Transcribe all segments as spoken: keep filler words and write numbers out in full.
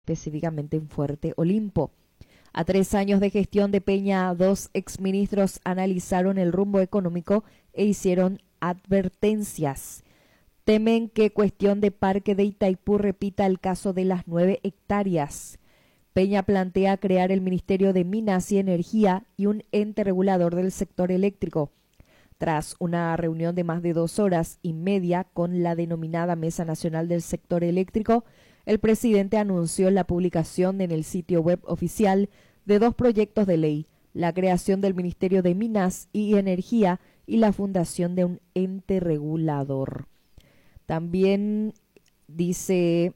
específicamente en Fuerte Olimpo. A tres años de gestión de Peña, dos exministros analizaron el rumbo económico e hicieron advertencias. Temen que cuestión de Parque de Itaipú repita el caso de las nueve hectáreas. Peña plantea crear el Ministerio de Minas y Energía y un ente regulador del sector eléctrico. Tras una reunión de más de dos horas y media con la denominada Mesa Nacional del Sector Eléctrico, el presidente anunció la publicación en el sitio web oficial de dos proyectos de ley, la creación del Ministerio de Minas y Energía y la fundación de un ente regulador. También dice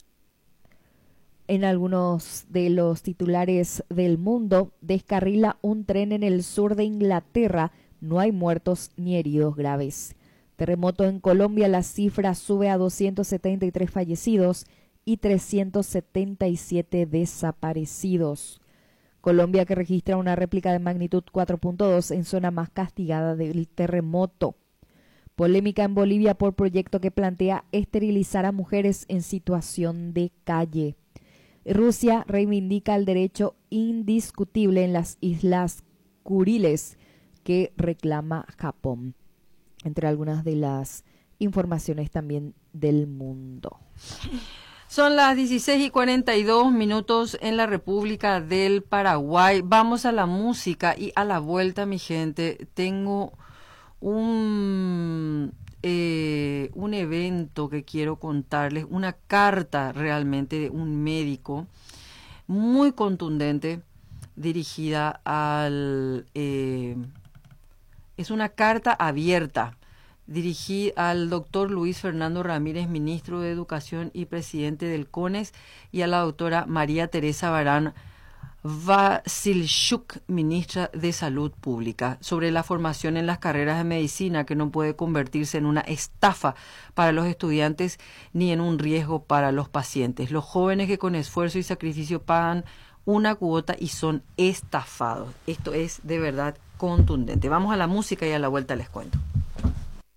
en algunos de los titulares del Mundo, descarrila un tren en el sur de Inglaterra, no hay muertos ni heridos graves. Terremoto en Colombia, la cifra sube a doscientos setenta y tres fallecidos y trescientos setenta y siete desaparecidos. Colombia que registra una réplica de magnitud cuatro punto dos en zona más castigada del terremoto. Polémica en Bolivia por proyecto que plantea esterilizar a mujeres en situación de calle. Rusia reivindica el derecho indiscutible en las Islas Kuriles que reclama Japón. Entre algunas de las informaciones también del mundo. Son las dieciséis y cuarenta y dos minutos en la República del Paraguay. Vamos a la música y a la vuelta, mi gente, tengo un, eh, un evento que quiero contarles, una carta realmente de un médico muy contundente dirigida al... Eh, es una carta abierta dirigida al doctor Luis Fernando Ramírez, ministro de Educación y presidente del CONES, y a la doctora María Teresa Barán Vasilchuk, ministra de Salud Pública, sobre la formación en las carreras de medicina que no puede convertirse en una estafa para los estudiantes ni en un riesgo para los pacientes. Los jóvenes que con esfuerzo y sacrificio pagan una cuota y son estafados. Esto es de verdad contundente. Vamos a la música y a la vuelta les cuento.